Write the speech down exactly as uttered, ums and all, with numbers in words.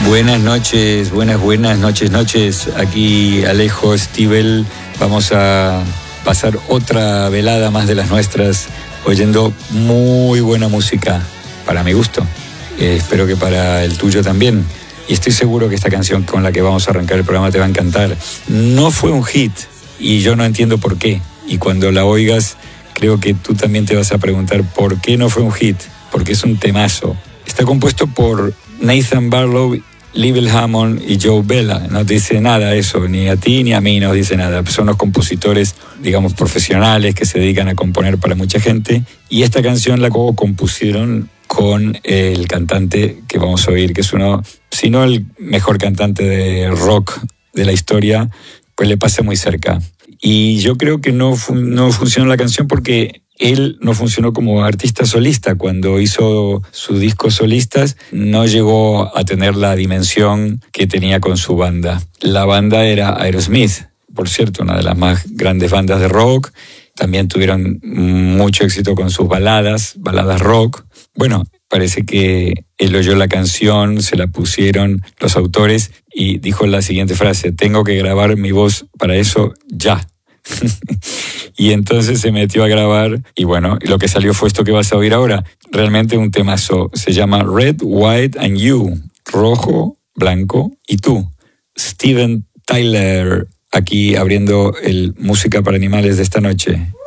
Buenas noches, buenas, buenas noches, noches. Aquí Alejo Stivel. Vamos a pasar otra velada más de las nuestras, oyendo muy buena música, para mi gusto. Eh, espero que para el tuyo también. Y estoy seguro que esta canción con la que vamos a arrancar el programa te va a encantar. No fue un hit y yo no entiendo por qué. Y cuando la oigas, creo que tú también te vas a preguntar por qué no fue un hit. Porque es un temazo. Está compuesto por Nathan Barlow, Liebel Hammond y Joe Bella. No dice nada eso, ni a ti ni a mí nos dice nada. Son los compositores, digamos, profesionales que se dedican a componer para mucha gente. Y esta canción la compusieron con el cantante que vamos a oír, que es uno, si no el mejor cantante de rock de la historia, pues le pasa muy cerca. Y yo creo que no, no funcionó la canción porque él no funcionó como artista solista. Cuando hizo sus discos solistas, no llegó a tener la dimensión que tenía con su banda. La banda era Aerosmith, por cierto, una de las más grandes bandas de rock. También tuvieron mucho éxito con sus baladas, baladas rock. Bueno, parece que él oyó la canción, se la pusieron los autores y dijo la siguiente frase: tengo que grabar mi voz para eso ya. Y entonces se metió a grabar y bueno, lo que salió fue esto que vas a oír ahora. Realmente un temazo. Se llama Red, White and You. Rojo, blanco y tú. Steven Tyler, aquí abriendo el Música para Animales de esta noche.